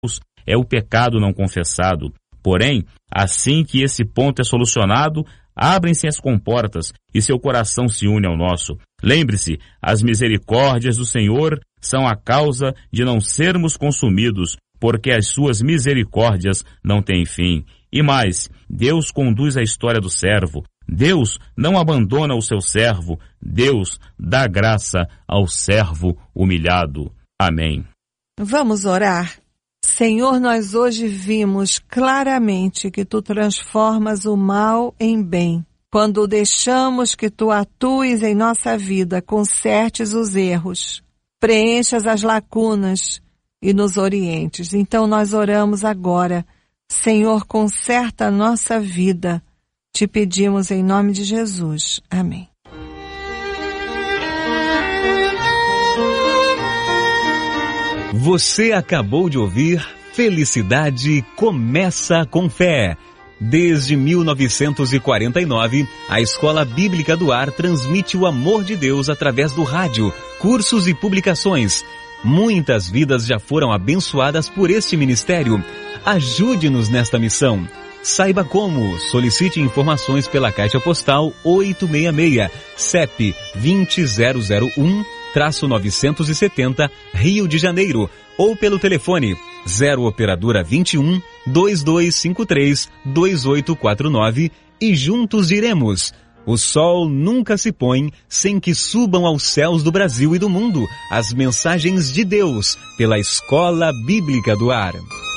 é o pecado não confessado. Porém, assim que esse ponto é solucionado, abrem-se as comportas e seu coração se une ao nosso. Lembre-se, as misericórdias do Senhor são a causa de não sermos consumidos, porque as suas misericórdias não têm fim. E mais, Deus conduz a história do servo. Deus não abandona o seu servo. Deus dá graça ao servo humilhado. Amém. Vamos orar. Senhor, nós hoje vimos claramente que Tu transformas o mal em bem. Quando deixamos que Tu atues em nossa vida, consertes os erros, preenchas as lacunas e nos orientes. Então nós oramos agora. Senhor, conserta a nossa vida. Te pedimos em nome de Jesus. Amém. Você acabou de ouvir Felicidade Começa com Fé. Desde 1949, a Escola Bíblica do Ar transmite o amor de Deus através do rádio, cursos e publicações. Muitas vidas já foram abençoadas por este ministério. Ajude-nos nesta missão. Saiba como. Solicite informações pela Caixa Postal 866, CEP 20001-970, Rio de Janeiro, ou pelo telefone 0 operadora 21 2253 2849 e juntos iremos. O sol nunca se põe sem que subam aos céus do Brasil e do mundo as mensagens de Deus pela Escola Bíblica do Ar.